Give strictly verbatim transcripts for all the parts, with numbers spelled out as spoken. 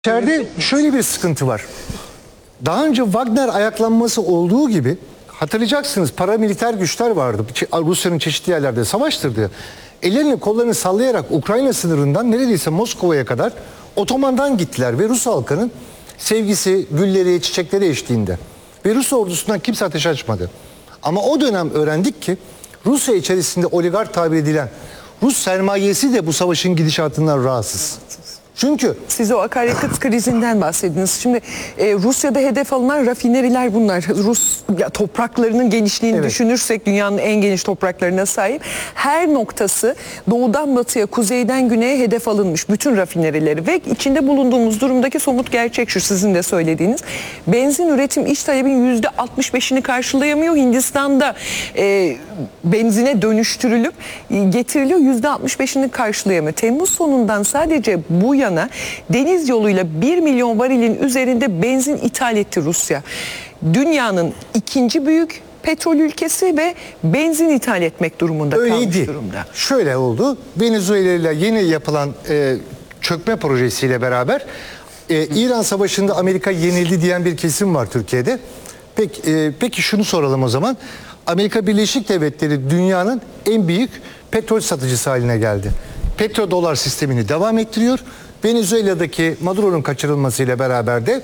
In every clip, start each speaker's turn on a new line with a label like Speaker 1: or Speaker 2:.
Speaker 1: İçeride şöyle bir sıkıntı var. Daha önce Wagner ayaklanması olduğu gibi hatırlayacaksınız paramiliter güçler vardı. Rusya'nın çeşitli yerlerde savaştırdı. Ellerini kollarını sallayarak Ukrayna sınırından neredeyse Moskova'ya kadar otomandan gittiler ve Rus halkının sevgisi, gülleri, çiçekleri eşliğinde. Ve Rus ordusundan kimse ateş açmadı. Ama o dönem öğrendik ki Rusya içerisinde oligark tabir edilen Rus sermayesi de bu savaşın gidişatından rahatsız. Çünkü
Speaker 2: siz o akaryakıt krizinden bahsediniz. Şimdi e, Rusya'da hedef alınan rafineriler bunlar. Rus ya, topraklarının genişliğini
Speaker 1: evet.
Speaker 2: düşünürsek dünyanın en geniş topraklarına sahip. Her noktası doğudan batıya, kuzeyden güneye hedef alınmış bütün rafinerileri ve içinde bulunduğumuz durumdaki somut gerçek şu, sizin de söylediğiniz. Benzin üretim iç talebin yüzde altmış beşini karşılayamıyor. Hindistan'da e, benzine dönüştürülüp e, getiriliyor, yüzde altmış beşini karşılayamıyor. Temmuz sonundan sadece bu yana deniz yoluyla bir milyon varilin üzerinde benzin ithal etti Rusya. Dünyanın ikinci büyük petrol ülkesi ve benzin ithal etmek durumunda
Speaker 1: öyleydi.
Speaker 2: kalmış durumda.
Speaker 1: Şöyle oldu. Venezuela ile yeni yapılan e, çökme projesiyle beraber e, İran Savaşı'nda Amerika yenildi diyen bir kesim var Türkiye'de. Peki, e, peki şunu soralım o zaman. Amerika Birleşik Devletleri dünyanın en büyük petrol satıcısı haline geldi. Petrodolar sistemini devam ettiriyor. Venezuela'daki Maduro'nun kaçırılmasıyla beraber de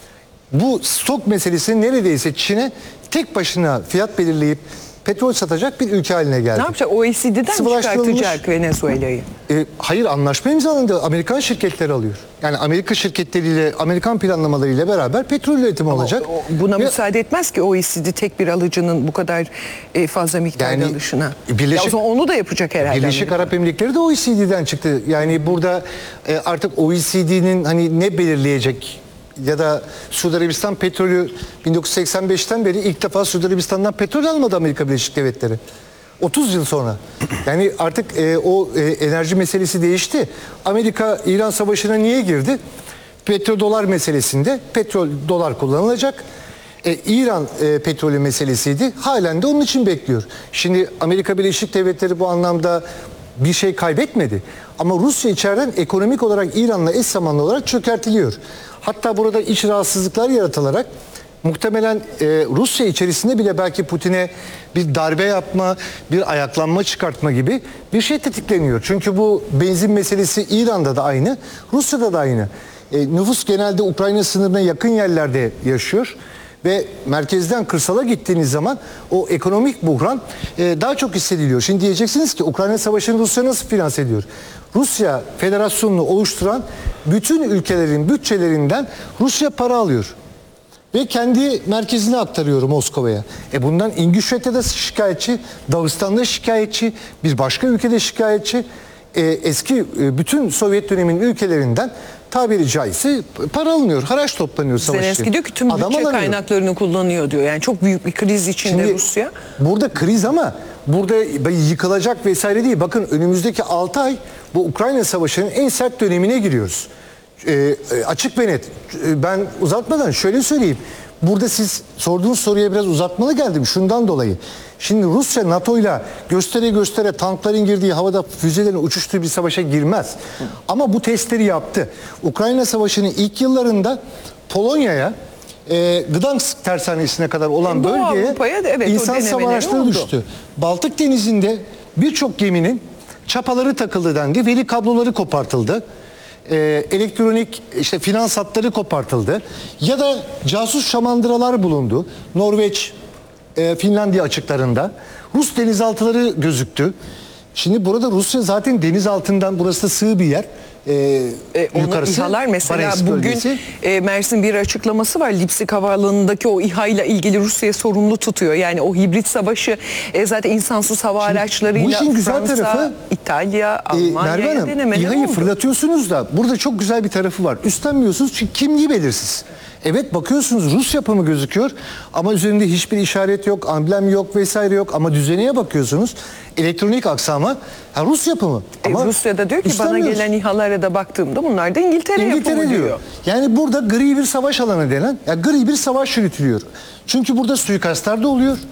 Speaker 1: bu stok meselesi neredeyse Çin'e tek başına fiyat belirleyip petrol satacak bir ülke haline geldi.
Speaker 2: Ne yapacak? O E C D'den çıkartacak Venezuela'yı.
Speaker 1: E, hayır, anlaşma imzalandı. Amerikan şirketleri alıyor. Yani Amerika şirketleriyle, Amerikan planlamalarıyla beraber petrol üretimi
Speaker 2: Ama
Speaker 1: olacak.
Speaker 2: o, buna
Speaker 1: Ve,
Speaker 2: müsaade etmez ki O E C D tek bir alıcının bu kadar e, fazla miktarda
Speaker 1: yani,
Speaker 2: alışına.
Speaker 1: Birleşik,
Speaker 2: ya o zaman onu da yapacak herhalde.
Speaker 1: Birleşik
Speaker 2: Amerika.
Speaker 1: Arap Emirlikleri de O E C D'den çıktı. Yani burada e, artık O E C D'nin hani ne belirleyecek ya da Suudi Arabistan petrolü bin dokuz yüz seksen beşten beri ilk defa Suudi Arabistan'dan petrol almadı Amerika Birleşik Devletleri. otuz yıl sonra. Yani artık e, o e, enerji meselesi değişti. Amerika İran Savaşı'na niye girdi? Petrodolar meselesinde petrol dolar kullanılacak. E, İran e, petrolü meselesiydi. Halen de onun için bekliyor. Şimdi Amerika Birleşik Devletleri bu anlamda bir şey kaybetmedi. Ama Rusya içeriden ekonomik olarak İran'la eş zamanlı olarak çökertiliyor. Hatta burada iç rahatsızlıklar yaratılarak muhtemelen e, Rusya içerisinde bile belki Putin'e bir darbe yapma, bir ayaklanma çıkartma gibi bir şey tetikleniyor. Çünkü bu benzin meselesi İran'da da aynı, Rusya'da da aynı. E, nüfus genelde Ukrayna sınırına yakın yerlerde yaşıyor. Ve merkezden kırsala gittiğiniz zaman o ekonomik buhran e, daha çok hissediliyor. Şimdi diyeceksiniz ki Ukrayna Savaşı'nı Rusya nasıl finanse ediyor? Rusya Federasyonu'nu oluşturan bütün ülkelerin bütçelerinden Rusya para alıyor. Ve kendi merkezine aktarıyor Moskova'ya. E bundan İngiltere'de de şikayetçi, Dağıstan'da şikayetçi, bir başka ülkede şikayetçi. E, eski e, bütün Sovyet döneminin ülkelerinden tabiri caizse para alınıyor, haraç toplanıyor savaş için.
Speaker 2: Zelenski diyor ki tüm
Speaker 1: Adam
Speaker 2: bütçe
Speaker 1: alamıyor.
Speaker 2: kaynaklarını kullanıyor diyor. Yani çok büyük bir kriz içinde
Speaker 1: Şimdi,
Speaker 2: Rusya.
Speaker 1: Burada kriz ama burada yıkılacak vesaire değil. Bakın önümüzdeki altı ay bu Ukrayna Savaşı'nın en sert dönemine giriyoruz. E, açık ve net. E, ben uzatmadan şöyle söyleyeyim. Burada siz sorduğunuz soruya biraz uzatmalı geldim şundan dolayı. Şimdi Rusya NATO'yla göstere göstere tankların girdiği, havada füzelerin uçuştuğu bir savaşa girmez. Ama bu testleri yaptı. Ukrayna Savaşı'nın ilk yıllarında Polonya'ya, e, Gdansk tersanesine kadar olan
Speaker 2: Doğu
Speaker 1: bölgeye
Speaker 2: Avrupa'ya da evet,
Speaker 1: insan savaşları düştü. Baltık Denizi'nde birçok geminin çapaları takıldı dendi, veri kabloları kopartıldı. Ee, elektronik işte finans hatları kopartıldı ya da casus şamandıralar bulundu. Norveç, e, Finlandiya açıklarında Rus denizaltıları gözüktü. Şimdi burada Rusya zaten deniz altından, burası da sığ bir yer. Ee,
Speaker 2: E, onu
Speaker 1: yukarısı
Speaker 2: İHA'lar mesela
Speaker 1: Barents
Speaker 2: bugün
Speaker 1: bölgesi.
Speaker 2: e, Mersin bir açıklaması var. Lipsik Havaalanı'ndaki o İHA ile ilgili Rusya'ya sorumlu tutuyor. Yani o hibrit savaşı e, zaten insansız hava
Speaker 1: Şimdi,
Speaker 2: araçlarıyla
Speaker 1: bu işin güzel
Speaker 2: Fransa,
Speaker 1: tarafı,
Speaker 2: İtalya,
Speaker 1: e,
Speaker 2: Almanya'ya
Speaker 1: Merve Hanım,
Speaker 2: denemeler
Speaker 1: İHA'yı
Speaker 2: oldu.
Speaker 1: fırlatıyorsunuz da burada çok güzel bir tarafı var. Üstlenmiyorsunuz çünkü kimliği belirsiz. Evet, bakıyorsunuz Rus yapımı gözüküyor ama üzerinde hiçbir işaret yok, amblem yok vesaire yok ama düzeneye bakıyorsunuz elektronik aksama ha, Rus yapımı.
Speaker 2: E,
Speaker 1: Ama
Speaker 2: Rusya'da diyor ki bana
Speaker 1: üstlenmiyoruz.
Speaker 2: gelen İHA'lara da baktığımda bunlar da İngiltere,
Speaker 1: İngiltere
Speaker 2: yapımı
Speaker 1: diyor.
Speaker 2: diyor.
Speaker 1: Yani burada gri bir savaş alanı denen, ya gri bir savaş yürütülüyor. Çünkü burada suikastlar da oluyor.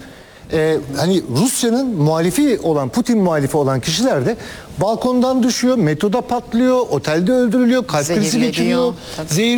Speaker 1: e, hani Rusya'nın muhalifi olan, Putin muhalifi olan kişiler de balkondan düşüyor, metroda patlıyor, otelde öldürülüyor, kalp krizi
Speaker 3: Zehirleniyor.
Speaker 1: geçiriyor,
Speaker 3: Tabii.
Speaker 1: zehir